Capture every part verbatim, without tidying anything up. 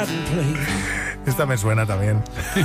Esta me suena también.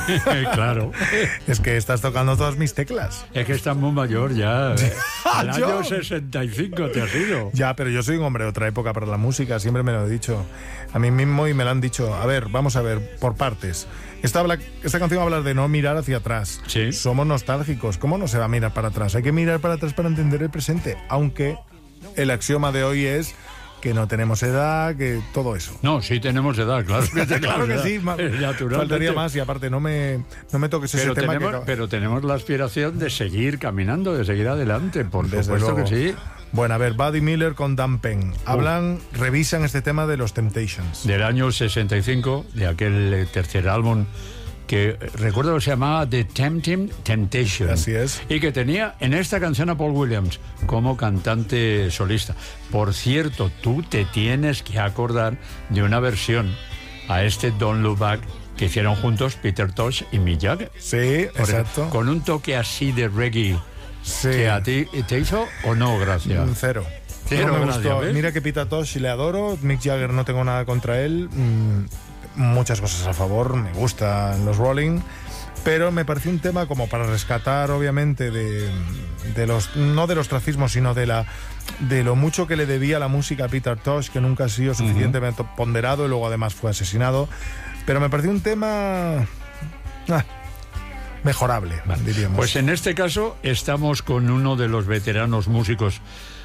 Claro. Es que estás tocando todas mis teclas. Es que estás muy mayor ya. ¿eh? Al ¿Yo? año sesenta y cinco te has ido. Ya, pero yo soy un hombre de otra época para la música, siempre me lo he dicho. A mí mismo y me lo han dicho. A ver, vamos a ver, por partes. Esta, habla, esta canción habla de no mirar hacia atrás. Sí. Somos nostálgicos. ¿Cómo no se va a mirar para atrás? Hay que mirar para atrás para entender el presente. Aunque el axioma de hoy es que no tenemos edad, que todo eso. No, sí tenemos edad, claro. Que Claro que sí, ma- naturalmente. faltaría más y aparte no me, no me toques ese Pero tema tenemos, que... pero tenemos la aspiración de seguir caminando, de seguir adelante, por Desde supuesto luego. que sí. Bueno, a ver, Buddy Miller con Dan Penn. Hablan, revisan este tema de los Temptations. Del año sesenta y cinco, de aquel eh, tercer álbum que eh, recuerdo que se llamaba The Tempting Temptation. Así es. Y que tenía en esta canción a Paul Williams como cantante solista. Por cierto, tú te tienes que acordar de una versión a este Don't Look Back que hicieron juntos Peter Tosh y Mick Jagger. Sí, Por exacto. ejemplo, con un toque así de reggae. Sí. ¿Que a ti te hizo o no, gracias? Un cero. Cero, No me gracias, gustó. ¿ves? Mira que Peter Tosh le adoro, Mick Jagger no tengo nada contra él, mm, muchas cosas a favor, me gustan los Rolling, pero me pareció un tema como para rescatar, obviamente, de, de los no del ostracismo, sino de la de lo mucho que le debía la música a Peter Tosh, que nunca ha sido suficientemente uh-huh. ponderado y luego además fue asesinado. Pero me pareció un tema ah, mejorable, vale. diríamos. Pues en este caso estamos con uno de los veteranos músicos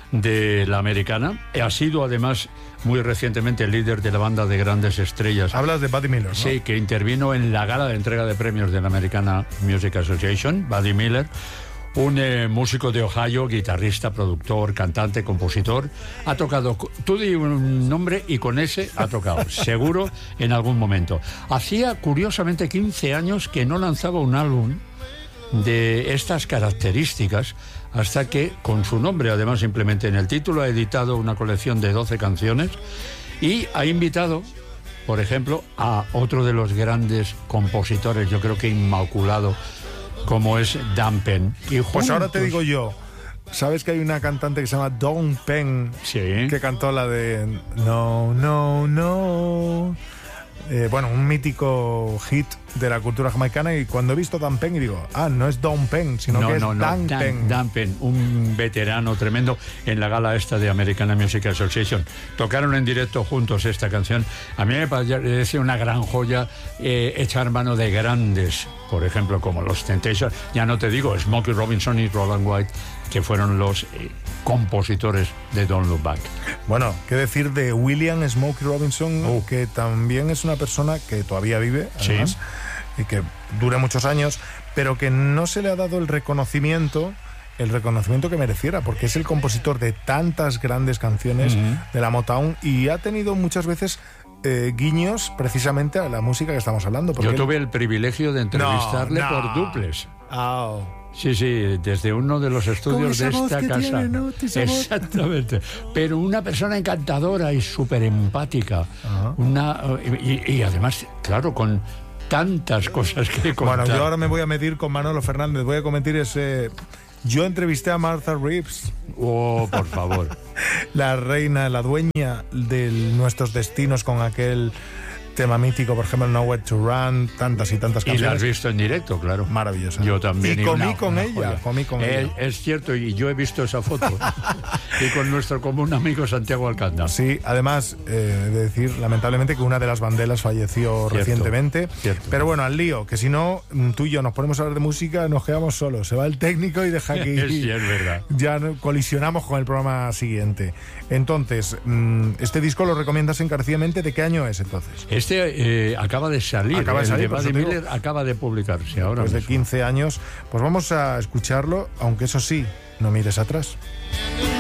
de la americana. Ha sido además muy recientemente el líder de la banda de grandes estrellas. Hablas de Buddy Miller, ¿no? Sí, que intervino en la gala de entrega de premios de la Americana Music Association, Buddy Miller. Un eh, músico de Ohio, guitarrista, productor, cantante, compositor. Ha tocado, tú di un nombre y con ese ha tocado, seguro, en algún momento. Hacía, curiosamente, quince años que no lanzaba un álbum de estas características, hasta que, con su nombre, además, simplemente en el título, ha editado una colección de doce canciones y ha invitado, por ejemplo, a otro de los grandes compositores, yo creo que inmaculado, como es Dan Penn. Y juntos... Pues ahora te digo yo, ¿sabes que hay una cantante que se llama Dawn Penn? Sí. Que cantó la de No, no, no... Eh, bueno, un mítico hit de la cultura jamaicana, y cuando he visto Dan Penn y digo, ah, no es Dawn Penn, sino no, que no, es no, Dan, Dan Penn. Dan Penn, un veterano tremendo en la gala esta de American Music Association. Tocaron en directo juntos esta canción. A mí me parece una gran joya, eh, echar mano de grandes, por ejemplo, como los Temptations. Ya no te digo, Smokey Robinson y Roland White, que fueron los eh, compositores de Don't Look Back. Bueno, qué decir de William Smokey Robinson, Oh. que también es una persona que todavía vive, además, Sí. y que dura muchos años, pero que no se le ha dado el reconocimiento, el reconocimiento que mereciera, porque es el compositor de tantas grandes canciones Uh-huh. de la Motown, y ha tenido muchas veces eh, guiños precisamente a la música que estamos hablando. Yo tuve el privilegio de entrevistarle No, no. por duples. Oh. Sí, sí, desde uno de los estudios de esa voz esta que casa. tiene, ¿no? Esa voz. Exactamente. Pero una persona encantadora y súper empática. Ajá. Una, y, y además, claro, con tantas cosas que contar. Bueno, yo ahora me voy a medir con Manolo Fernández, voy a comentar ese... Yo entrevisté a Martha Reeves, Oh, por favor. la reina, la dueña de nuestros destinos, con aquel tema mítico, por ejemplo, Nowhere to Run, tantas y tantas Y la canciones. has visto en directo, claro. Maravillosa. Yo también. Y comí una- con una ella, joya. comí con Eh, ella. Es cierto, y yo he visto esa foto. Y con nuestro común amigo Santiago Alcántara. Sí, además, eh, he de decir, lamentablemente, que una de las bandelas falleció Cierto, recientemente. cierto. Pero bueno, al lío, que si no, tú y yo nos ponemos a hablar de música, nos quedamos solos. Se va el técnico y deja aquí. Sí, es verdad. Ya no- colisionamos con el programa siguiente. Entonces, mm, este disco lo recomiendas encarecidamente. ¿De qué año es entonces? Este eh, acaba de salir. Acaba de el salir, de por Buddy eso digo. Miller acaba de publicarse ahora Desde mismo. quince años. Pues vamos a escucharlo, aunque eso sí, no mires atrás.